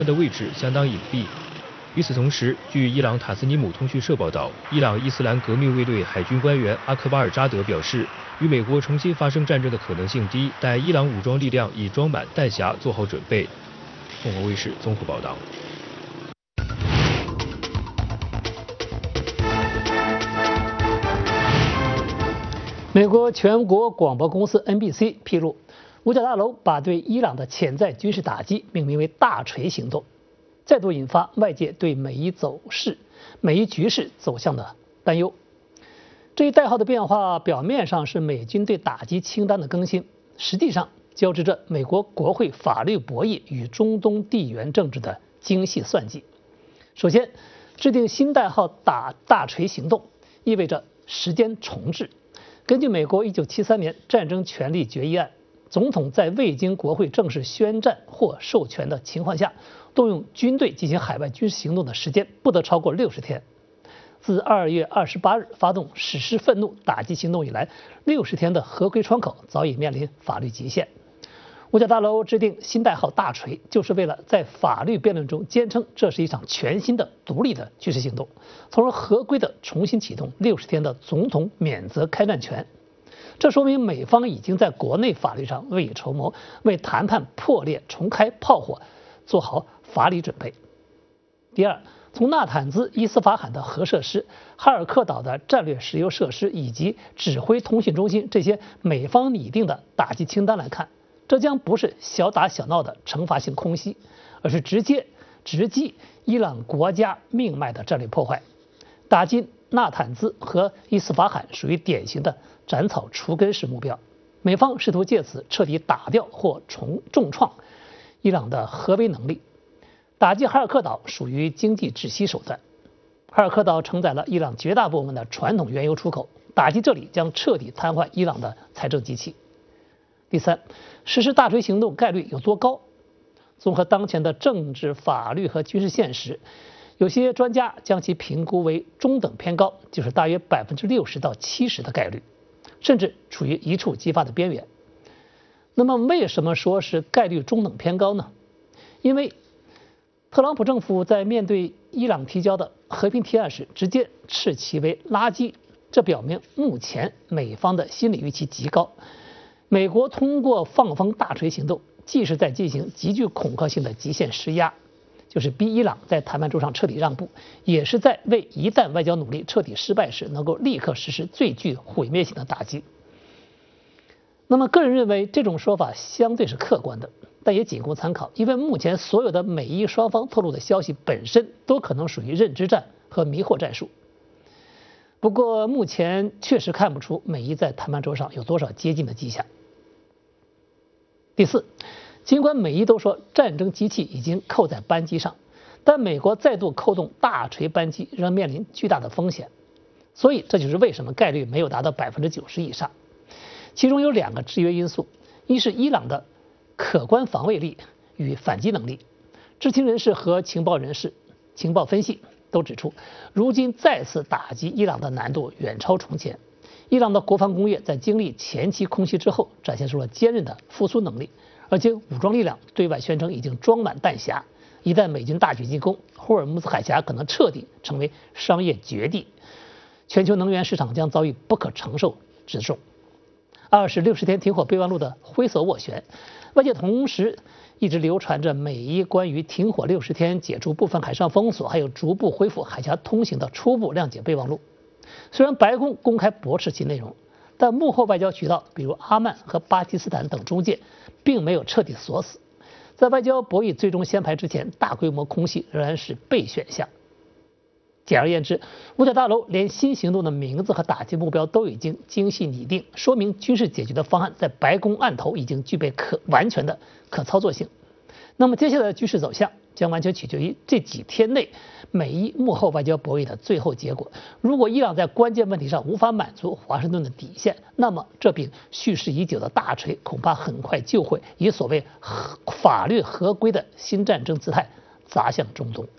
的位置相当隐蔽。与此同时，据伊朗塔斯尼姆通讯社报道，伊朗伊斯兰革命卫队海军官员阿克巴尔扎德表示，与美国重新发生战争的可能性低，但伊朗武装力量已装满弹匣，做好准备。凤凰卫视综合报道。 美国全国广播公司 NBC 披露，五角大楼把对伊朗的潜在军事打击命名为“大锤行动”，再度引发外界对美伊局势走向的担忧。这一代号的变化，表面上是美军对打击清单的更新，实际上交织着美国国会法律博弈与中东地缘政治的精细算计。首先，制定新代号“大锤行动”意味着时间重置。根据美国1973年战争权利决议案，总统在未经国会正式宣战或授权的情况下，动用军队进行海外军事行动的时间不得超过60天。自2月28日发动史诗愤怒打击行动以来，60天的合规窗口早已面临法律极限。五角大楼制定新代号“大锤”，就是为了在法律辩论中坚称这是一场全新的独立的军事行动，从而合规的重新启动60天的总统免责开战权。这说明美方已经在国内法律上未雨绸缪，为谈判破裂重开炮火做好法理准备。第二，从纳坦兹、伊斯法罕的核设施、哈尔克岛的战略石油设施以及指挥通讯中心这些美方拟定的打击清单来看，这将不是小打小闹的惩罚性空袭，而是直击伊朗国家命脉的战略破坏。打击纳坦兹和伊斯法罕属于典型的斩草除根式目标，美方试图借此彻底打掉或重创伊朗的核威能力。打击哈尔克岛属于经济窒息手段，哈尔克岛承载了伊朗绝大部分的传统原油出口，打击这里将彻底瘫痪伊朗的财政机器。第三，实施大锤行动概率有多高？综合当前的政治、法律和军事现实，有些专家将其评估为中等偏高，就是大约60%到70%的概率，甚至处于一触即发的边缘。那么为什么说是概率中等偏高呢？因为特朗普政府在面对伊朗提交的和平提案时，直接斥其为垃圾，这表明目前美方的心理预期极高。美国通过放风大锤行动，既是在进行极具恐吓性的极限施压，就是逼伊朗在谈判桌上彻底让步，也是在为一旦外交努力彻底失败时，能够立刻实施最具毁灭性的打击。那么个人认为这种说法相对是客观的，但也仅供参考，因为目前所有的美伊双方透露的消息本身都可能属于认知战和迷惑战术。不过目前确实看不出美伊在谈判桌上有多少接近的迹象。第四，尽管美伊都说战争机器已经扣在扳机上，但美国再度扣动大锤扳机仍面临巨大的风险，所以这就是为什么概率没有达到90%以上。其中有2个制约因素，一是伊朗的可观防卫力与反击能力。知情人士和情报人士情报分析都指出，如今再次打击伊朗的难度远超从前。伊朗的国防工业在经历前期空袭之后，展现出了坚韧的复苏能力，而且武装力量对外宣称已经装满弹匣，一旦美军大举进攻，霍尔木兹海峡可能彻底成为商业绝地，全球能源市场将遭遇不可承受之重。二是60天停火备忘录的灰色斡旋，外界同时一直流传着美伊关于停火60天、解除部分海上封锁，还有逐步恢复海峡通行的初步谅解备忘录。虽然白宫公开驳斥其内容，但幕后外交渠道，比如阿曼和巴基斯坦等中介，并没有彻底锁死。在外交博弈最终掀牌之前，大规模空袭仍然是备选项。简而言之，五角大楼连新行动的名字和打击目标都已经精细拟定，说明军事解决的方案在白宫案头已经具备完全的可操作性。那么接下来的局势走向将完全取决于这几天内美伊幕后外交博弈的最后结果。如果伊朗在关键问题上无法满足华盛顿的底线，那么这柄蓄势已久的大锤恐怕很快就会以所谓法律合规的新战争姿态砸向中东。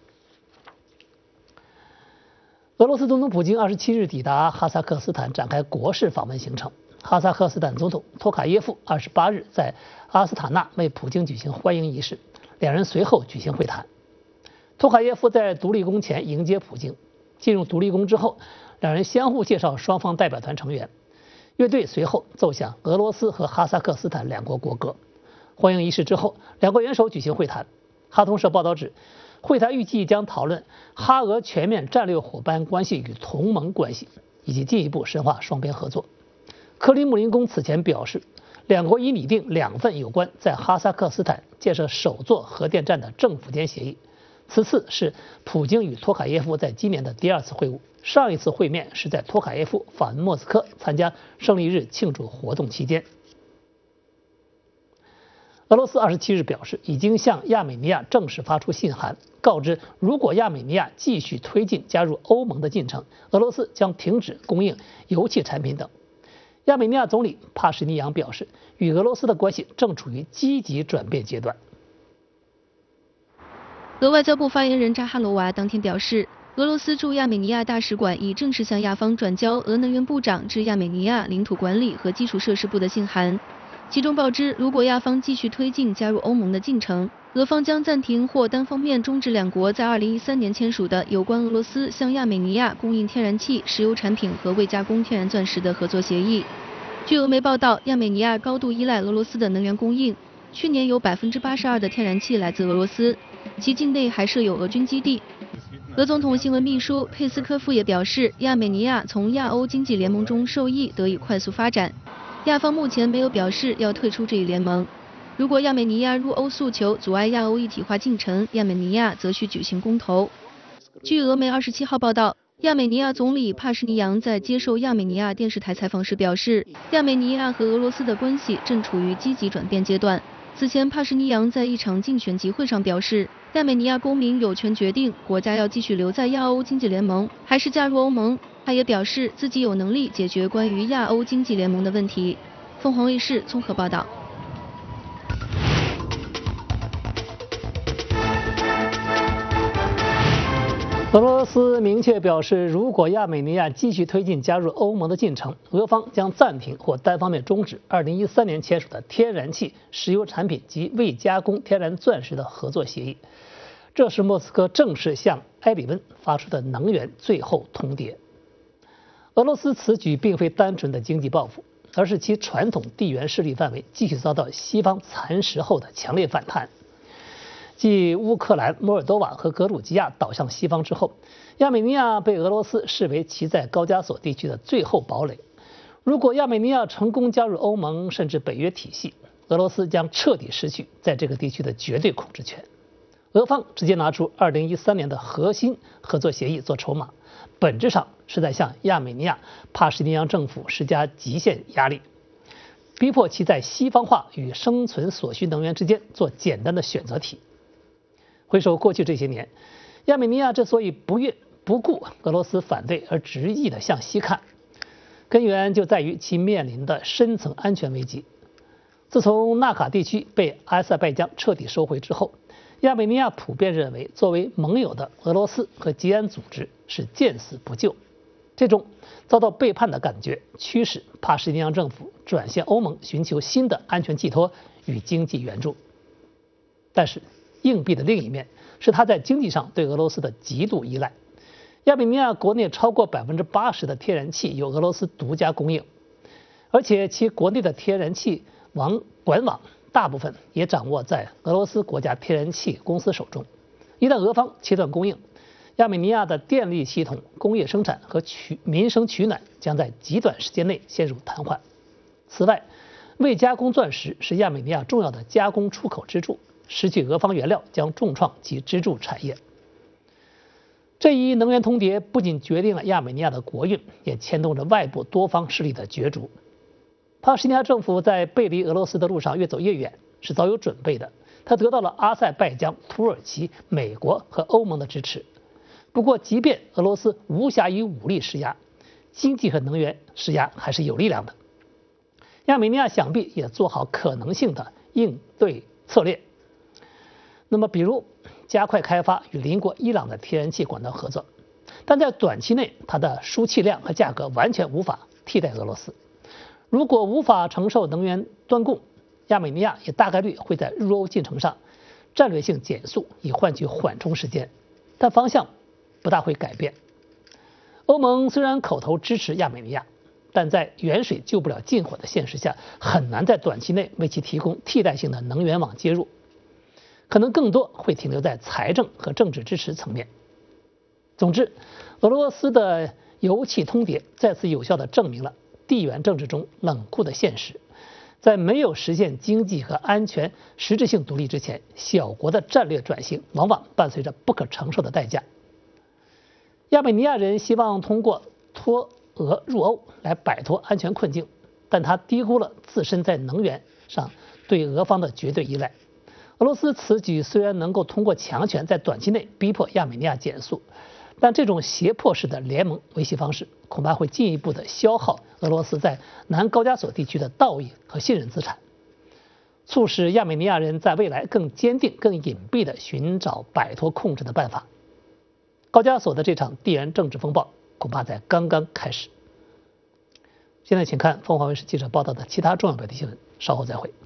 俄罗斯总统普京27日抵达哈萨克斯坦，展开国事访问行程。哈萨克斯坦总统托卡耶夫28日在阿斯塔纳为普京举行欢迎仪式。 两人随后举行会谈。托卡耶夫在独立宫前迎接普京，进入独立宫之后，两人相互介绍双方代表团成员。乐队随后奏响俄罗斯和哈萨克斯坦两国国歌。欢迎仪式之后，两国元首举行会谈。哈通社报道指，会谈预计将讨论哈俄全面战略伙伴关系与同盟关系，以及进一步深化双边合作。克里姆林宫此前表示，两国已拟定2份有关在哈萨克斯坦建设首座核电站的政府间协议。此次是普京与托卡耶夫在今年的第2次会晤，上一次会面是在托卡耶夫访问莫斯科参加胜利日庆祝活动期间。俄罗斯27日表示，已经向亚美尼亚正式发出信函，告知如果亚美尼亚继续推进加入欧盟的进程，俄罗斯将停止供应油气产品等。亚美尼亚总理帕什尼扬表示，与俄罗斯的关系正处于积极转变阶段。 俄外交部发言人扎哈罗娃当天表示，俄罗斯驻亚美尼亚大使馆已正式向亚方转交俄能源部长致亚美尼亚领土管理和基础设施部的信函，其中报知，如果亚方继续推进加入欧盟的进程，俄方将暂停或单方面终止两国在2013年签署的有关俄罗斯向亚美尼亚供应天然气、石油产品和未加工天然钻石的合作协议。据俄媒报道，亚美尼亚高度依赖俄罗斯的能源供应，去年有82%的天然气来自俄罗斯，其境内还设有俄军基地。俄总统新闻秘书佩斯科夫也表示，亚美尼亚从亚欧经济联盟中受益得以快速发展。亚方目前没有表示要退出这一联盟。如果亚美尼亚入欧诉求阻碍亚欧一体化进程，亚美尼亚则需举行公投。据俄媒27号报道，亚美尼亚总理帕什尼扬在接受亚美尼亚电视台采访时表示，亚美尼亚和俄罗斯的关系正处于积极转变阶段。此前，帕什尼扬在一场竞选集会上表示，亚美尼亚公民有权决定国家要继续留在亚欧经济联盟，还是加入欧盟。他也表示自己有能力解决关于亚欧经济联盟的问题。凤凰卫视综合报道。 俄罗斯明确表示，如果亚美尼亚继续推进加入欧盟的进程，俄方将暂停或单方面终止2013年签署的天然气、石油产品及未加工天然钻石的合作协议。这是莫斯科正式向埃里温发出的能源最后通牒。俄罗斯此举并非单纯的经济报复，而是其传统地缘势力范围继续遭到西方蚕食后的强烈反弹。继乌克兰、摩尔多瓦和格鲁吉亚倒向西方之后，亚美尼亚被俄罗斯视为其在高加索地区的最后堡垒。如果亚美尼亚成功加入欧盟甚至北约体系，俄罗斯将彻底失去在这个地区的绝对控制权。俄方直接拿出2013年的核心合作协议做筹码，本质上是在向亚美尼亚帕什尼扬政府施加极限压力，逼迫其在西方化与生存所需能源之间做简单的选择题。回首过去这些年，亚美尼亚之所以不顾俄罗斯反对而执意地向西看，根源就在于其面临的深层安全危机。自从纳卡地区被阿塞拜疆彻底收回之后，亚美尼亚普遍认为作为盟友的俄罗斯和吉安组织是见死不救。这种遭到背叛的感觉驱使帕什尼扬政府转向欧盟，寻求新的安全寄托与经济援助。但是硬币的另一面是他在经济上对俄罗斯的极度依赖。亚美尼亚国内超过80%的天然气由俄罗斯独家供应，而且其国内的天然气管网大部分也掌握在俄罗斯国家天然气公司手中。一旦俄方切断供应，亚美尼亚的电力系统、工业生产和民生取暖将在极短时间内陷入瘫痪。此外，未加工钻石是亚美尼亚重要的加工出口支柱，失去俄方原料将重创其支柱产业。这一能源通牒不仅决定了亚美尼亚的国运，也牵动着外部多方势力的角逐。帕什尼亚政府在背离俄罗斯的路上越走越远，是早有准备的。他得到了阿塞拜疆、土耳其、美国和欧盟的支持。不过，即便俄罗斯无暇以武力施压，经济和能源施压还是有力量的。亚美尼亚想必也做好可能性的应对策略。那么，比如加快开发与邻国伊朗的天然气管道合作，但在短期内，它的输气量和价格完全无法替代俄罗斯。如果无法承受能源断供，亚美尼亚也大概率会在入欧进程上战略性减速，以换取缓冲时间，但方向不大会改变。欧盟虽然口头支持亚美尼亚，但在远水救不了近火的现实下，很难在短期内为其提供替代性的能源网接入，可能更多会停留在财政和政治支持层面。总之，俄罗斯的油气通牒再次有效地证明了地缘政治中冷酷的现实。在没有实现经济和安全实质性独立之前，小国的战略转型往往伴随着不可承受的代价。亚美尼亚人希望通过脱俄入欧来摆脱安全困境，但他低估了自身在能源上对俄方的绝对依赖。俄罗斯此举虽然能够通过强权在短期内逼迫亚美尼亚减速，但这种胁迫式的联盟维系方式恐怕会进一步的消耗俄罗斯在南高加索地区的道义和信任资产，促使亚美尼亚人在未来更坚定、更隐蔽地寻找摆脱控制的办法。高加索的这场地缘政治风暴恐怕在刚刚开始。现在请看凤凰卫视记者报道的其他重要标题新闻，稍后再会。